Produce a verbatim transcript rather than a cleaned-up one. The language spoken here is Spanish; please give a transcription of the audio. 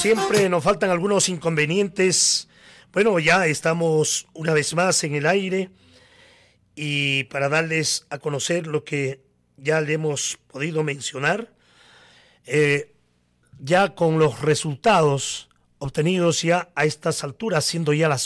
Siempre nos faltan algunos inconvenientes. Bueno, ya estamos una vez más en el aire y para darles a conocer lo que ya le hemos podido mencionar, eh, ya con los resultados obtenidos ya a estas alturas, siendo ya las